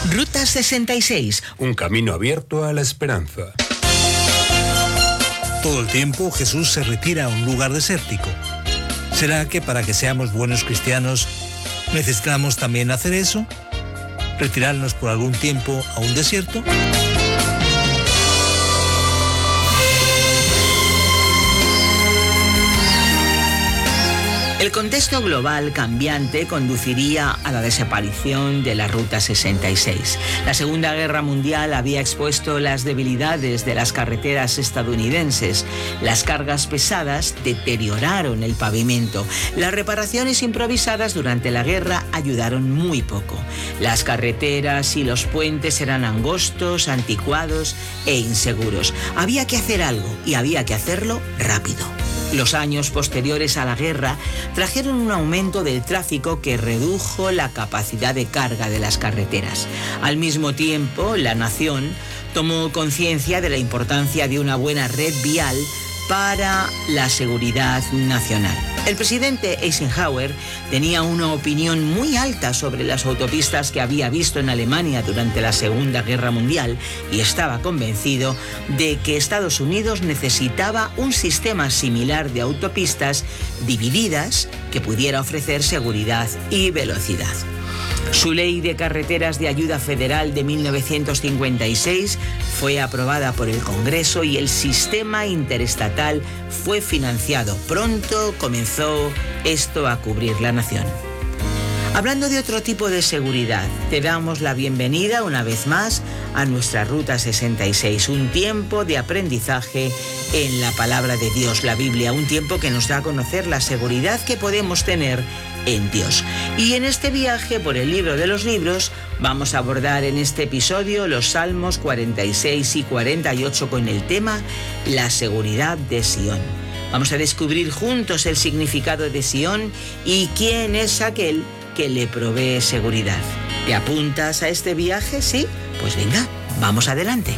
Ruta 66. Un camino abierto a la esperanza. Todo el tiempo Jesús se retira a un lugar desértico. ¿Será que para que seamos buenos cristianos necesitamos también hacer eso? ¿Retirarnos por algún tiempo a un desierto? El contexto global cambiante conduciría a la desaparición de la Ruta 66. La Segunda Guerra Mundial había expuesto las debilidades de las carreteras estadounidenses. Las cargas pesadas deterioraron el pavimento. Las reparaciones improvisadas durante la guerra ayudaron muy poco. Las carreteras y los puentes eran angostos, anticuados e inseguros. Había que hacer algo y había que hacerlo rápido. Los años posteriores a la guerra trajeron un aumento del tráfico que redujo la capacidad de carga de las carreteras. Al mismo tiempo, la nación tomó conciencia de la importancia de una buena red vial para la seguridad nacional. El presidente Eisenhower tenía una opinión muy alta sobre las autopistas que había visto en Alemania durante la Segunda Guerra Mundial y estaba convencido de que Estados Unidos necesitaba un sistema similar de autopistas divididas que pudiera ofrecer seguridad y velocidad. Su ley de carreteras de ayuda federal de 1956 fue aprobada por el Congreso y el sistema interestatal fue financiado. Pronto comenzó esto a cubrir la nación. Hablando de otro tipo de seguridad, te damos la bienvenida una vez más a nuestra Ruta 66, un tiempo de aprendizaje en la palabra de Dios, la Biblia, un tiempo que nos da a conocer la seguridad que podemos tener en Dios. Y en este viaje por el libro de los libros vamos a abordar en este episodio los Salmos 46 y 48 con el tema La seguridad de Sión. Vamos a descubrir juntos el significado de Sión y quién es aquel que le provee seguridad. ¿Te apuntas a este viaje? ¿Sí? Pues venga, vamos adelante.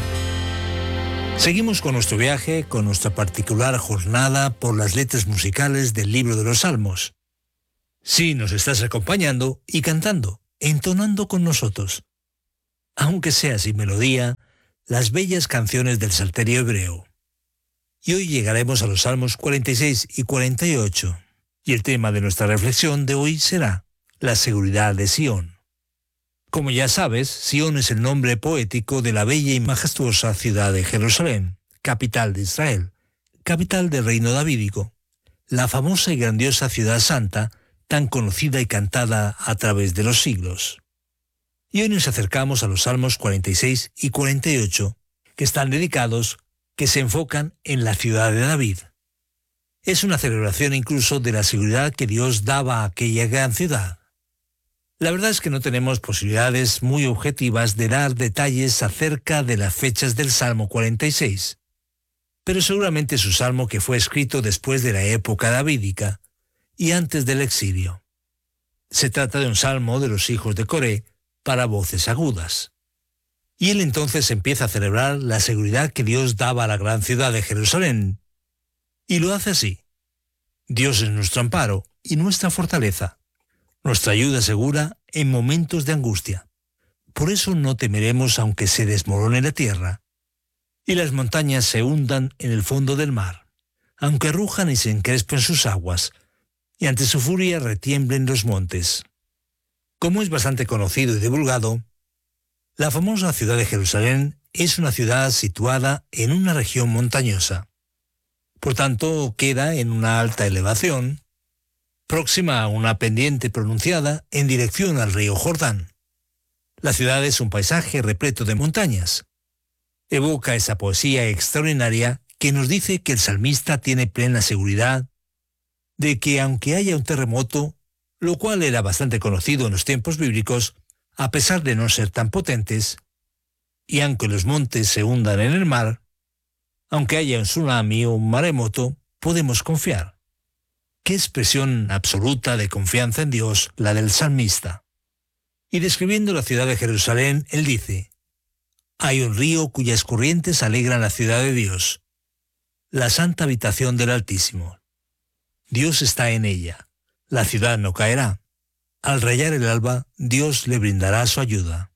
Seguimos con nuestro viaje, con nuestra particular jornada por las letras musicales del libro de los Salmos. Sí, nos estás acompañando y cantando, entonando con nosotros, aunque sea sin melodía, las bellas canciones del Salterio hebreo. Y hoy llegaremos a los Salmos 46 y 48, y el tema de nuestra reflexión de hoy será la seguridad de Sión. Como ya sabes, Sión es el nombre poético de la bella y majestuosa ciudad de Jerusalén, capital de Israel, capital del reino davídico, la famosa y grandiosa ciudad santa, tan conocida y cantada a través de los siglos. Y hoy nos acercamos a los Salmos 46 y 48, que están dedicados, que se enfocan en la ciudad de David. Es una celebración incluso de la seguridad que Dios daba a aquella gran ciudad. La verdad es que no tenemos posibilidades muy objetivas de dar detalles acerca de las fechas del Salmo 46, pero seguramente es un salmo que fue escrito después de la época davídica y antes del exilio. Se trata de un salmo de los hijos de Coré para voces agudas. Y él entonces empieza a celebrar la seguridad que Dios daba a la gran ciudad de Jerusalén. Y lo hace así. Dios es nuestro amparo y nuestra fortaleza, nuestra ayuda segura en momentos de angustia. Por eso no temeremos aunque se desmorone la tierra y las montañas se hundan en el fondo del mar, aunque rujan y se encrespen sus aguas, y ante su furia retiemblen los montes. Como es bastante conocido y divulgado, la famosa ciudad de Jerusalén es una ciudad situada en una región montañosa. Por tanto, queda en una alta elevación, próxima a una pendiente pronunciada en dirección al río Jordán. La ciudad es un paisaje repleto de montañas. Evoca esa poesía extraordinaria que nos dice que el salmista tiene plena seguridad de que aunque haya un terremoto, lo cual era bastante conocido en los tiempos bíblicos, a pesar de no ser tan potentes, y aunque los montes se hundan en el mar, aunque haya un tsunami o un maremoto, podemos confiar. Qué expresión absoluta de confianza en Dios la del salmista. Y describiendo la ciudad de Jerusalén, él dice: hay un río cuyas corrientes alegran la ciudad de Dios, la santa habitación del Altísimo. Dios está en ella, la ciudad no caerá. Al rayar el alba, Dios le brindará su ayuda.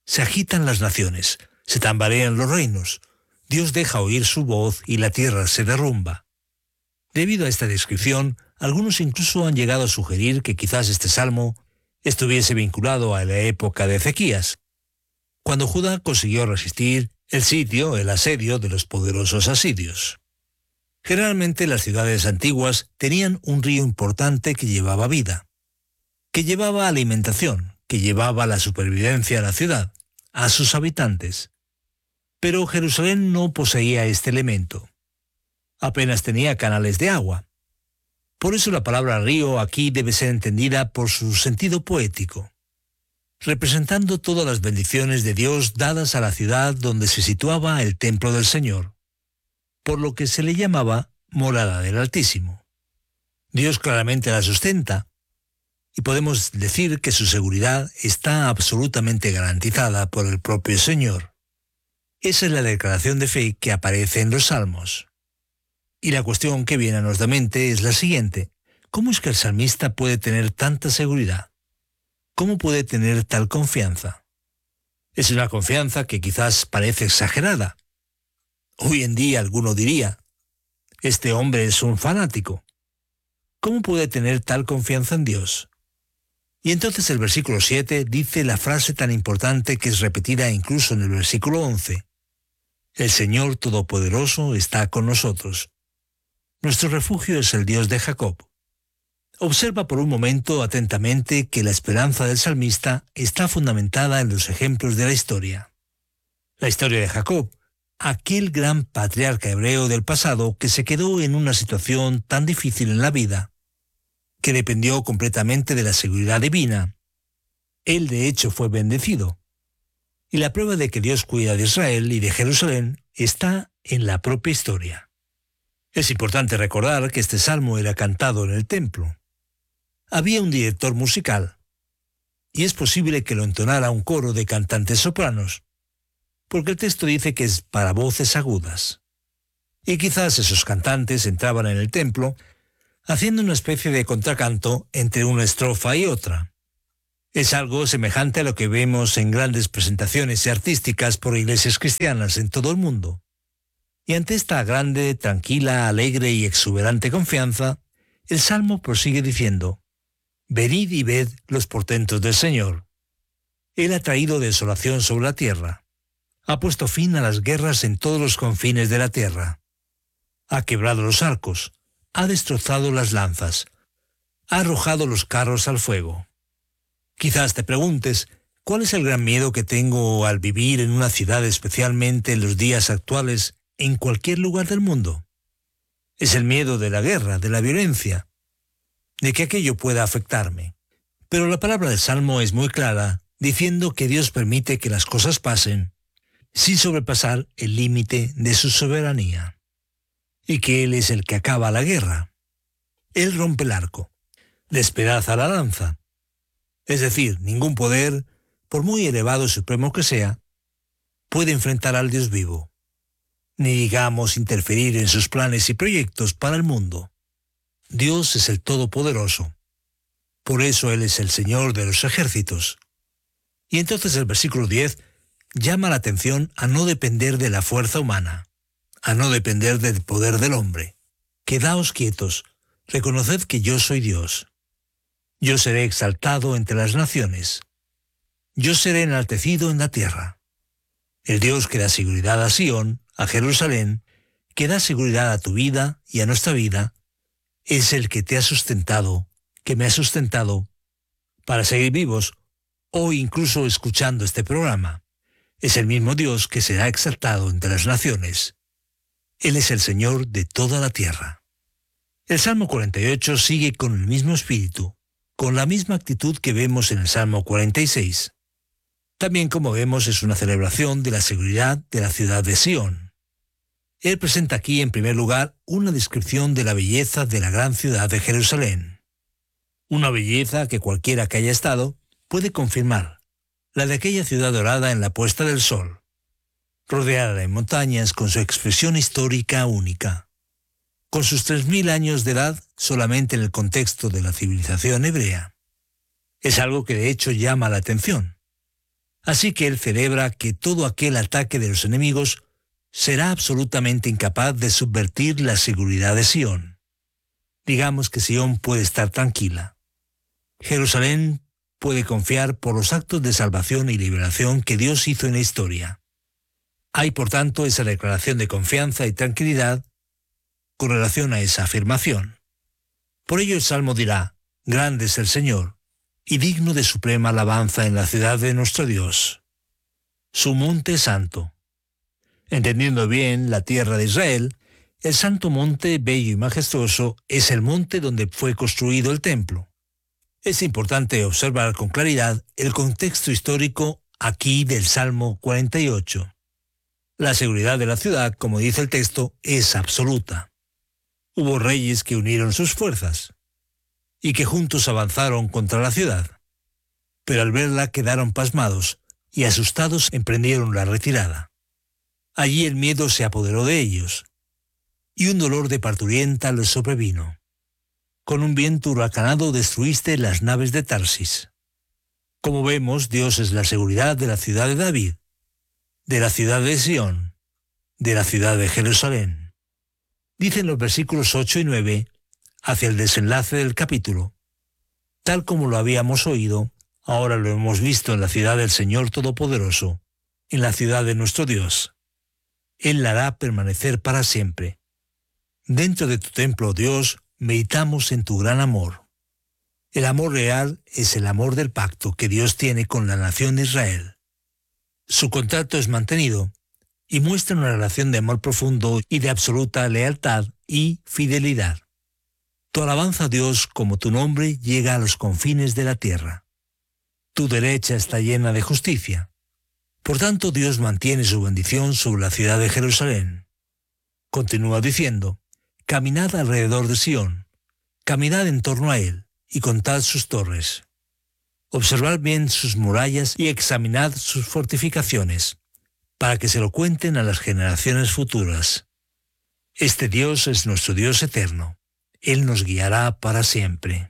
Se agitan las naciones, se tambalean los reinos, Dios deja oír su voz y la tierra se derrumba. Debido a esta descripción, algunos incluso han llegado a sugerir que quizás este salmo estuviese vinculado a la época de Ezequías, cuando Judá consiguió resistir el asedio de los poderosos asirios. Generalmente las ciudades antiguas tenían un río importante que llevaba vida, que llevaba alimentación, que llevaba la supervivencia a la ciudad, a sus habitantes. Pero Jerusalén no poseía este elemento. Apenas tenía canales de agua. Por eso la palabra río aquí debe ser entendida por su sentido poético, representando todas las bendiciones de Dios dadas a la ciudad donde se situaba el templo del Señor, por lo que se le llamaba morada del Altísimo. Dios claramente la sustenta, y podemos decir que su seguridad está absolutamente garantizada por el propio Señor. Esa es la declaración de fe que aparece en los Salmos. Y la cuestión que viene a nuestra mente es la siguiente: ¿cómo es que el salmista puede tener tanta seguridad? ¿Cómo puede tener tal confianza? Es una confianza que quizás parece exagerada. Hoy en día alguno diría, este hombre es un fanático. ¿Cómo puede tener tal confianza en Dios? Y entonces el versículo 7 dice la frase tan importante que es repetida incluso en el versículo 11. El Señor Todopoderoso está con nosotros. Nuestro refugio es el Dios de Jacob. Observa por un momento atentamente que la esperanza del salmista está fundamentada en los ejemplos de la historia. La historia de Jacob, aquel gran patriarca hebreo del pasado que se quedó en una situación tan difícil en la vida, que dependió completamente de la seguridad divina. Él de hecho fue bendecido. Y la prueba de que Dios cuida de Israel y de Jerusalén está en la propia historia. Es importante recordar que este salmo era cantado en el templo. Había un director musical, y es posible que lo entonara un coro de cantantes sopranos, porque el texto dice que es para voces agudas. Y quizás esos cantantes entraban en el templo haciendo una especie de contracanto entre una estrofa y otra. Es algo semejante a lo que vemos en grandes presentaciones artísticas por iglesias cristianas en todo el mundo. Y ante esta grande, tranquila, alegre y exuberante confianza, el Salmo prosigue diciendo: «Venid y ved los portentos del Señor. Él ha traído desolación sobre la tierra. Ha puesto fin a las guerras en todos los confines de la tierra. Ha quebrado los arcos, ha destrozado las lanzas, ha arrojado los carros al fuego». Quizás te preguntes, ¿cuál es el gran miedo que tengo al vivir en una ciudad, especialmente en los días actuales, en cualquier lugar del mundo? Es el miedo de la guerra, de la violencia, de que aquello pueda afectarme. Pero la palabra del Salmo es muy clara, diciendo que Dios permite que las cosas pasen sin sobrepasar el límite de su soberanía, y que Él es el que acaba la guerra. Él rompe el arco, despedaza la lanza. Es decir, ningún poder, por muy elevado y supremo que sea, puede enfrentar al Dios vivo, ni digamos interferir en sus planes y proyectos para el mundo. Dios es el Todopoderoso. Por eso Él es el Señor de los ejércitos. Y entonces el versículo 10 llama la atención a no depender de la fuerza humana, a no depender del poder del hombre. Quedaos quietos, reconoced que yo soy Dios. Yo seré exaltado entre las naciones. Yo seré enaltecido en la tierra. El Dios que da seguridad a Sión, a Jerusalén, que da seguridad a tu vida y a nuestra vida, es el que te ha sustentado, que me ha sustentado para seguir vivos o incluso escuchando este programa. Es el mismo Dios que será exaltado entre las naciones. Él es el Señor de toda la tierra. El Salmo 48 sigue con el mismo espíritu, con la misma actitud que vemos en el Salmo 46. También, como vemos, es una celebración de la seguridad de la ciudad de Sión. Él presenta aquí, en primer lugar, una descripción de la belleza de la gran ciudad de Jerusalén. Una belleza que cualquiera que haya estado puede confirmar, la de aquella ciudad dorada en la puesta del sol, rodeada de montañas con su expresión histórica única, con sus 3000 años de edad solamente en el contexto de la civilización hebrea. Es algo que de hecho llama la atención. Así que él celebra que todo aquel ataque de los enemigos será absolutamente incapaz de subvertir la seguridad de Sión. Digamos que Sión puede estar tranquila. Jerusalén puede confiar por los actos de salvación y liberación que Dios hizo en la historia. Hay, por tanto, esa declaración de confianza y tranquilidad con relación a esa afirmación. Por ello el Salmo dirá: grande es el Señor, y digno de suprema alabanza en la ciudad de nuestro Dios, su monte santo. Entendiendo bien la tierra de Israel, el santo monte bello y majestuoso es el monte donde fue construido el templo. Es importante observar con claridad el contexto histórico aquí del Salmo 48. La seguridad de la ciudad, como dice el texto, es absoluta. Hubo reyes que unieron sus fuerzas y que juntos avanzaron contra la ciudad, pero al verla quedaron pasmados y asustados emprendieron la retirada. Allí el miedo se apoderó de ellos, y un dolor de parturienta les sobrevino. Con un viento huracanado destruiste las naves de Tarsis. Como vemos, Dios es la seguridad de la ciudad de David, de la ciudad de Sión, de la ciudad de Jerusalén. Dicen los versículos 8 y 9, hacia el desenlace del capítulo: tal como lo habíamos oído, ahora lo hemos visto en la ciudad del Señor Todopoderoso, en la ciudad de nuestro Dios. Él la hará permanecer para siempre. Dentro de tu templo, Dios, meditamos en tu gran amor. El amor real es el amor del pacto que Dios tiene con la nación de Israel. Su contrato es mantenido y muestra una relación de amor profundo y de absoluta lealtad y fidelidad. Tu alabanza a Dios como tu nombre llega a los confines de la tierra. Tu derecha está llena de justicia. Por tanto, Dios mantiene su bendición sobre la ciudad de Jerusalén. Continúa diciendo: caminad alrededor de Sión, caminad en torno a él y contad sus torres. Observad bien sus murallas y examinad sus fortificaciones, para que se lo cuenten a las generaciones futuras. Este Dios es nuestro Dios eterno. Él nos guiará para siempre.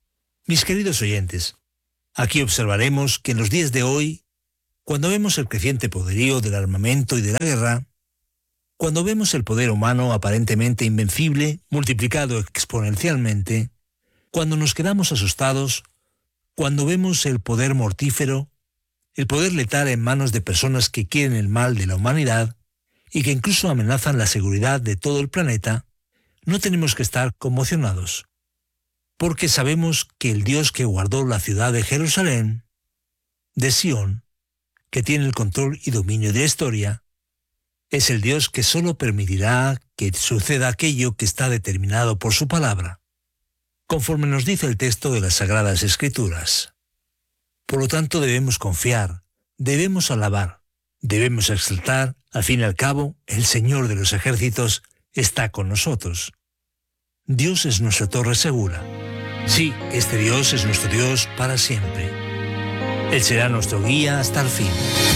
Mis queridos oyentes, aquí observaremos que en los días de hoy, cuando vemos el creciente poderío del armamento y de la guerra, cuando vemos el poder humano aparentemente invencible, multiplicado exponencialmente, cuando nos quedamos asustados, cuando vemos el poder mortífero, el poder letal en manos de personas que quieren el mal de la humanidad y que incluso amenazan la seguridad de todo el planeta, no tenemos que estar conmocionados, porque sabemos que el Dios que guardó la ciudad de Jerusalén, de Sión, que tiene el control y dominio de la historia, es el Dios que solo permitirá que suceda aquello que está determinado por su palabra, conforme nos dice el texto de las Sagradas Escrituras. Por lo tanto, debemos confiar, debemos alabar, debemos exaltar. Al fin y al cabo, el Señor de los ejércitos está con nosotros. Dios es nuestra torre segura. Sí, este Dios es nuestro Dios para siempre. Él será nuestro guía hasta el fin.